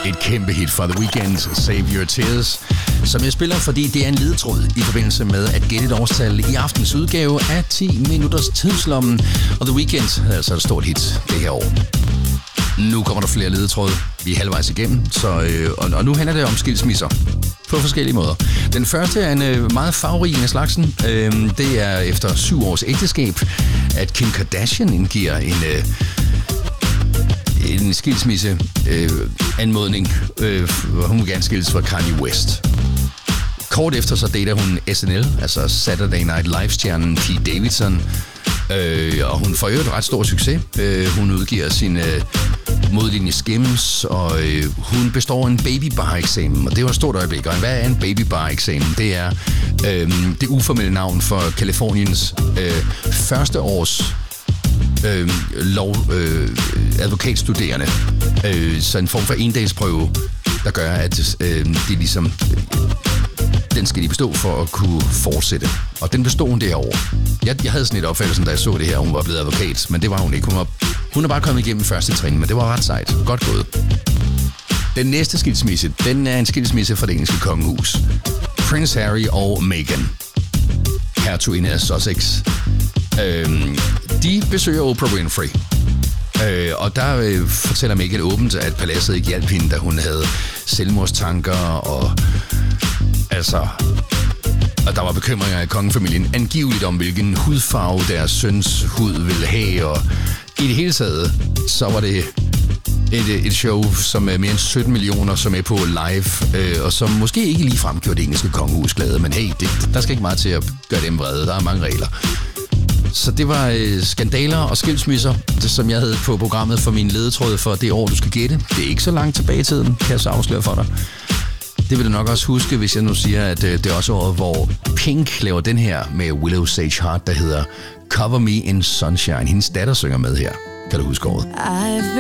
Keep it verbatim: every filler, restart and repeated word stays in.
Et kæmpe hit fra The Weeknd, Save Your Tears, som jeg spiller, fordi det er en ledetråd i forbindelse med at gætte et årstal i aftens udgave af ti minutters tidslommen. Og The Weeknd er altså et stort hit det her år. Nu kommer der flere ledetråde. Vi er halvvejs igennem, så, øh, og, og nu handler det om skilsmisser på forskellige måder. Den første er en øh, meget farverig af slagsen. Øh, det er efter syv års ægteskab, at Kim Kardashian indgiver en... Øh, en skilsmisse øh, anmodning, øh, hvor hun vil gerne skilles fra Kanye West. Kort efter så dater hun S N L, altså Saturday Night Live-stjernen Pete Davidson, øh, og hun får jo et ret stor succes. Øh, hun udgiver sin øh, modlinje Skims, og øh, hun består en babybar-eksamen, og det var et stort øjeblik. Og hvad er en babybar-eksamen? Det er øh, det uformelle navn for Californiens øh, første års Øh, lov, øh, advokatstuderende. Øh, så en form for endagsprøve, der gør, at øh, det ligesom, den skal de bestå for at kunne fortsætte. Og den bestod hun derovre. Jeg, jeg havde sådan et opfattelse, da jeg så det her, hun var blevet advokat, men det var hun ikke. Hun, var, hun er bare kommet igennem første trin, men det var ret sejt. Godt gået. Den næste skilsmisse, den er en skilsmisse fra det engelske kongehus. Prince Harry og Meghan, hertuginde af Sussex. Øhm, de besøger Oprah Winfrey, øh, og der øh, fortæller Meghan åbent, at paladset ikke hjalp hende, da hun havde selvmordstanker, og altså, og der var bekymringer i kongefamilien, angiveligt om, hvilken hudfarve deres søns hud ville have, og i det hele taget, så var det et, et show, som er mere end sytten millioner, som er på live, øh, og som måske ikke ligefrem gjorde det engelske kongehus glade, men hey, det, der skal ikke meget til at gøre dem vrede, der er mange regler. Så det var øh, skandaler og skilsmisser, det, som jeg havde på programmet for min ledetråd for det år, du skal gætte. Det er ikke så langt tilbage i tiden, kan jeg så afsløre for dig. Det vil du nok også huske, hvis jeg nu siger, at øh, det er også året, hvor Pink laver den her med Willow Sage Hart, der hedder Cover Me in Sunshine. Hendes datter synger med her. Kan du huske året?